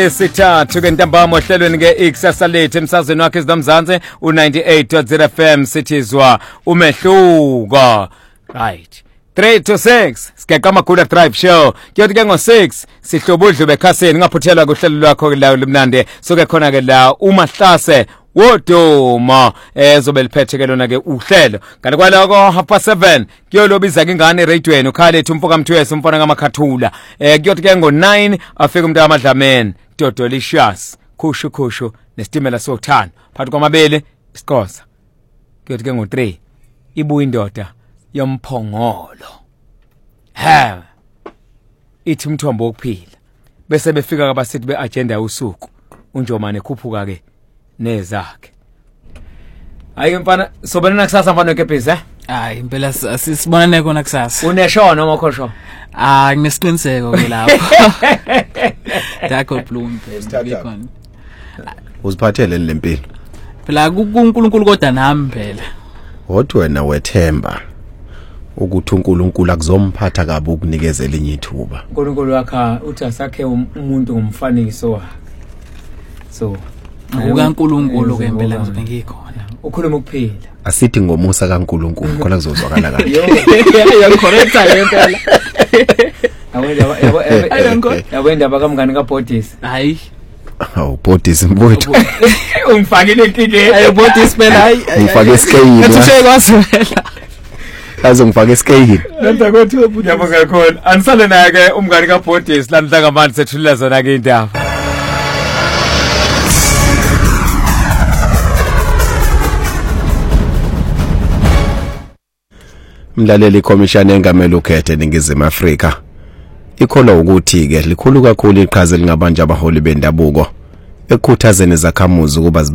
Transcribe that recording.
Sithathu ke ntambama ohlelweni ke ikusasa lethu emsazweni wakhe ezinomzansi u98.0 FM sithizwa umehluko. Right. 3 to 6 sikeqa amakhula drive show kuyothi ke ngo6 sihlobudlu bekhasini ngaphuthelwa kuhlelo lwakho lawo lumnande soke khona ke la uMahlase wodoma ezobe liphethe ke lona ke uhlelo kanti kwaloko 7:30 kuyolobiza ke ingane eradioweni ukhale ethu umfoka Mthwesi umfana kaMakhathula kuyothi ke ngo9 afika umuntu kaMadlameni Dodolicious khushu nesitimela sokuthana phakathi kwamabele isiqoza kuyothi ke ngo3 ibuya indoda yomphongolo ithi umthombo wokuphila bese befika kabasithi beagenda usuku unjomane ekhuphuka ke nezakhe hayi mfana sobana kusasa mfana wekephiza hayi impela asisibonane kona kusasa uneshona noma khosho nginesiqiniseko ke lapho Dakho Bloom phela uziphathele lempilo phela kuNkulunkulu kodwa nami phela hodwa wena wethemba ukuthi uNkulunkulu akuzomphatha kabi ukunikezela enye ithuba uNkulunkulu wakha uthi asakhe umuntu ngomfanekiso wakhe so ukaNkulunkulu ke impela ngizobe ngikhona ukhuluma ukuphila asithi ngomusa kaNkulunkulu khona kuzozwakala kahle yacorrecta lempela awenda bakamngani kaBodis hayi awu Bodis mfowethu ungifakile inkike hayi Bodis phela hayi ungifake iskeyini athi kwazela azongifaka iskeyini lenta kwethu yabonga kakhulu anisale naye ke umngani kaBodis lamhla ngamanje sethulula zona ke indaba Mlaleli ikhomishana engamele ukhethe eNingizimu Afrika ikholwa ukuthi ke likhulu kakhulu iqhaza lingabanje abaholi bendabuko ekukhuthazeni zakhamuzi ukuba